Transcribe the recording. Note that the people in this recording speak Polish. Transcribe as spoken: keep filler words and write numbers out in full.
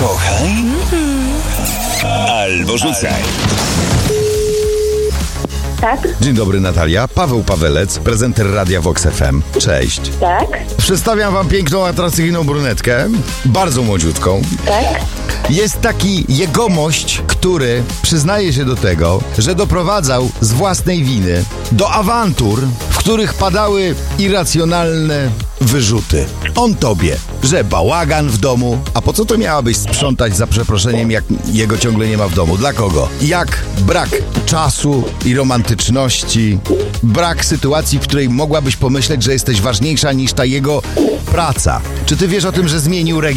Kochaj albo rzucaj. Tak, Dzień dobry, Natalia. Paweł Pawelec, prezenter Radia Vox F M. Cześć. tak, Przedstawiam wam piękną, atrakcyjną brunetkę. Bardzo młodziutką. tak. Jest taki jegomość, który przyznaje się do tego, że doprowadzał z własnej winy do awantur, w których padały irracjonalne wyrzuty. On tobie, że bałagan w domu, a po co to miałabyś sprzątać za przeproszeniem, jak jego ciągle nie ma w domu? Dla kogo? Jak brak czasu i romantyczności, brak sytuacji, w której mogłabyś pomyśleć, że jesteś ważniejsza niż ta jego praca. Czy ty wiesz o tym, że zmienił region?